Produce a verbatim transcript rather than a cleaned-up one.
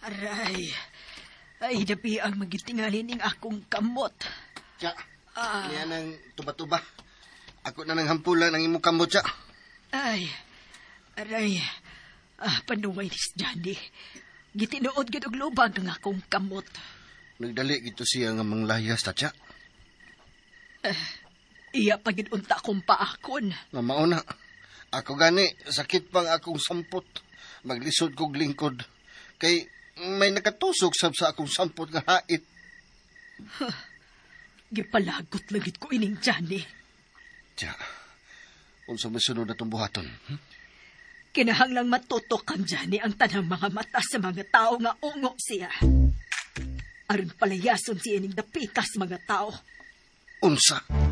Aray, ay dapi ang magitingalin ng akong kamot. Tsa, Ah. niya ng tuba-tuba. Ako na nang hampulan ng imong kamot, tsa. Ay, aray, ah, panuway ni Johnny. Gitinuod gid og lubag ang akong kamot. Nagdali gito siya nga manglayas, ta, tsa. Iya pagid unta kong paakon. Nga mauna. Ako gani, sakit pang akong sampot. Maglisod kog lingkod. Kay may nakatusok sab sa akong sampot nga hait. Gipalagot lagit ko ining Johnny. Tsa, unsa may sunod na itong buhaton? Hmm? Kinahanglang matutok ang Johnny ang tanang mga mata sa mga tao nga ungo siya. Aron palayason siya ining dapitas mga tao. Unsa?